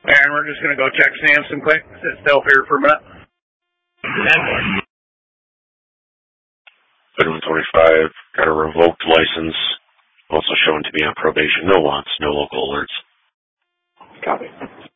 Aaron, we're just going to go check Samson quick. Sit still here for a minute. 25, got a revoked license. Also shown to be on probation. No wants, no local alerts. Copy.